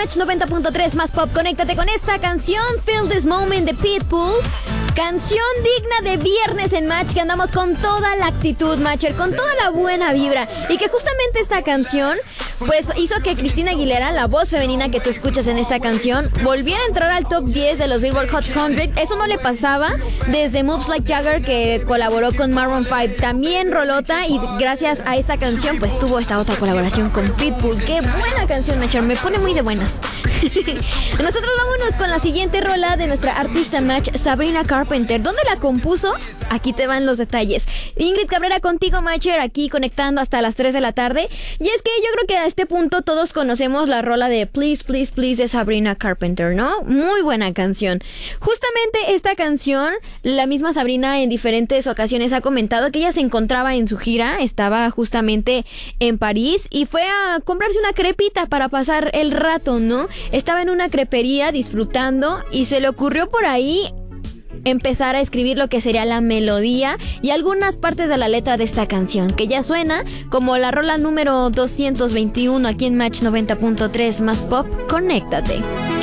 Match 90.3 más pop. Conéctate con esta canción, Feel This Moment de Pitbull. Canción digna de viernes en Match, que andamos con toda la actitud, Matcher, con toda la buena vibra. Y que justamente esta canción, pues, hizo que Christina Aguilera, la voz femenina que tú escuchas en esta canción, volviera a entrar al top 10 de los Billboard Hot 100. Eso no le pasaba desde Moves Like Jagger, que colaboró con Maroon 5. También rolota, y gracias a esta canción, pues, tuvo esta otra colaboración con Pitbull. ¡Qué buena canción, Matcher! Me pone muy de buenas. Nosotros vámonos con la siguiente rola de nuestra artista Match, Sabrina Carpenter. ¿Dónde la compuso? Aquí te van los detalles. Ingrid Cabrera contigo, Matcher, aquí conectando hasta las 3 de la tarde. Y es que yo creo que a este punto todos conocemos la rola de Please, Please, Please de Sabrina Carpenter, ¿no? Muy buena canción. Justamente esta canción, la misma Sabrina en diferentes ocasiones ha comentado que ella se encontraba en su gira, estaba justamente en París y fue a comprarse una crepita para pasar el rato, ¿no? Estaba en una crepería disfrutando y se le ocurrió por ahí empezar a escribir lo que sería la melodía y algunas partes de la letra de esta canción, que ya suena como la rola número 221 aquí en Match 90.3 más pop. Conéctate.